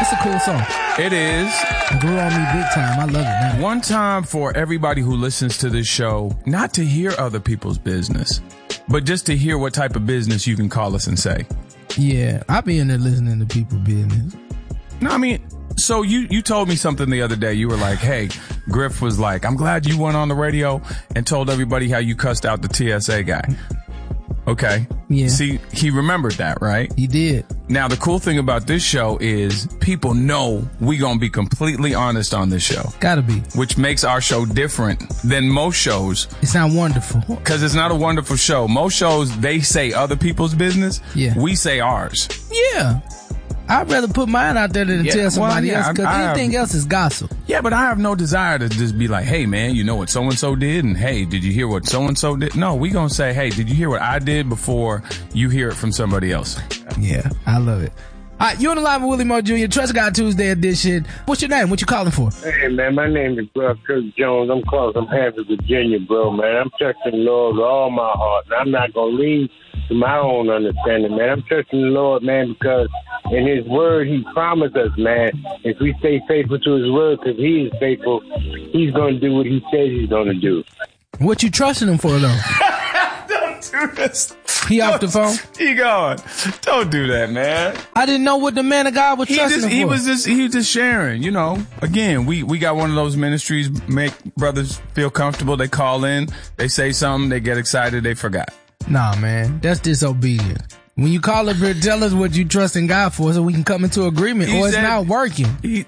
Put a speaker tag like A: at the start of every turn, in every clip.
A: It's a cool song.
B: It is.
A: It grew on me big time. I love it now.
B: One time for everybody who listens to this show, not to hear other people's business, but just to hear what type of business you can call us and say.
A: Yeah, I be in there listening to people's business.
B: No, I mean, so you told me something the other day. You were like, hey, Griff was like, I'm glad you went on the radio and told everybody how you cussed out the TSA guy. Okay.
A: Yeah.
B: See, he remembered that, right?
A: He did.
B: Now, the cool thing about this show is people know we gonna be completely honest on this show.
A: Gotta be.
B: Which makes our show different than most shows.
A: It's not wonderful.
B: Because it's not a wonderful show. Most shows, they say other people's business.
A: Yeah.
B: We say ours.
A: Yeah. I'd rather put mine out there than tell somebody else, because anything else is gossip.
B: Yeah, but I have no desire to just be like, hey, man, you know what so-and-so did? And, hey, did you hear what so-and-so did? No, we going to say, hey, did you hear what I did before you hear it from somebody else?
A: Yeah, I love it. All right, you on the line with Willie Moore Jr., Trust God Tuesday edition. What's your name? What you calling for?
C: Hey, man, my name is Bro Kirk Jones. I'm calling from Hampton, Virginia, bro, man. I'm trusting the Lord with all my heart, and I'm not going to lean to my own understanding, man. I'm trusting the Lord, man, because in His Word, He promised us, man, if we stay faithful to His Word, because He is faithful, He's going to do what He says He's going to do.
A: What you trusting Him for, though?
B: Don't do this.
A: He off the phone?
B: He gone. Don't do that, man.
A: I didn't know what the man of God was trusting him for.
B: He was just sharing, you know. Again, we got one of those ministries, make brothers feel comfortable. They call in, they say something, they get excited, they forgot.
A: Nah, man, that's disobedience. When you call up here, tell us what you trust in God for so we can come into agreement, or it's not working.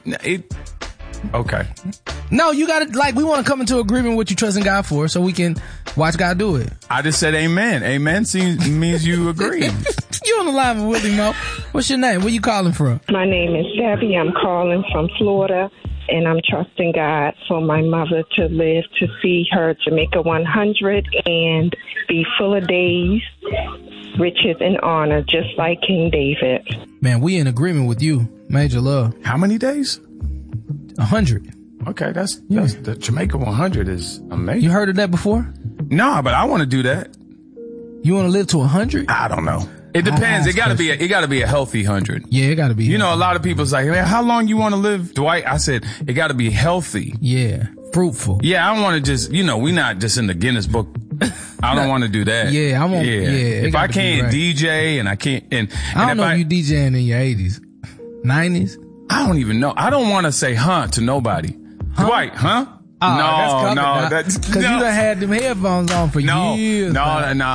B: Okay.
A: No, you gotta, we want to come into agreement with what you trust in God for so we can watch God do it.
B: I just said amen. Amen means you agree.
A: You on the line with Willie Mo. What's your name? Where you calling from?
D: My name is Debbie. I'm calling from Florida, and I'm trusting God for my mother to live to see her Jamaica 100 and be full of days, riches, and honor, just like King David.
A: Man, we in agreement with you. Major love.
B: How many days?
A: 100.
B: Okay, that's the Jamaica 100 is amazing.
A: You heard of that before?
B: No, but I want to do that.
A: You want to live to 100?
B: I don't know. It depends. It gotta be a healthy 100.
A: Yeah, it gotta be.
B: You know, a lot of people's like, man, how long you want to live, Dwight? I said, it gotta be healthy.
A: Yeah. Fruitful.
B: Yeah, I don't want to just, we not just in the Guinness Book. I don't want to do that.
A: Yeah, I won't. Yeah.
B: If I can't DJ and I can't,
A: I don't know if you DJing in your 80s, 90s.
B: I don't even know. I don't want to say to nobody.
A: Huh?
B: Dwight, huh?
A: No, that's because you done had them headphones on for years.
B: No.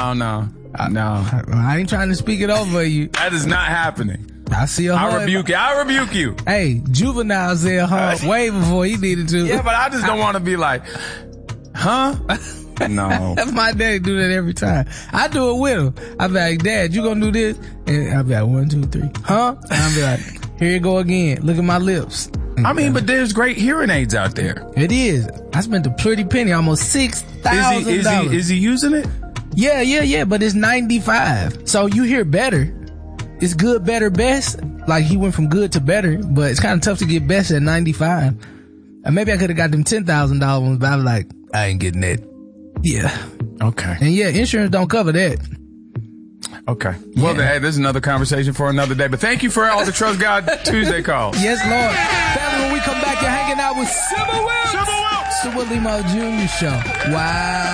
A: I ain't trying to speak it over you.
B: That is not happening.
A: I see a
B: I rebuke you.
A: Hey, Juvenile said way before he needed to.
B: Yeah, but I just don't want to be like, huh? No.
A: My daddy do that every time. I do it with him. I be like, Dad, you gonna do this? And I be like, 1, 2, 3. Huh? And I be like, here you go again. Look at my lips.
B: I mean, but there's great hearing aids out there.
A: It is. I spent a pretty penny, almost $6,000.
B: Is he using it?
A: Yeah, but it's 95. So you hear better. It's good, better, best. Like he went from good to better, but it's kind of tough to get best at 95. And maybe I could have got them $10,000 ones, but I was like, I ain't getting that. Yeah.
B: Okay.
A: And yeah, insurance don't cover that.
B: Okay. Well, hey, this is another conversation for another day. But thank you for all the Trust God Tuesday calls.
A: Yes, Lord. Family, when we come back, you're hanging out with Sybil Wilkes. The Willie Mo Jr. Show. Wow.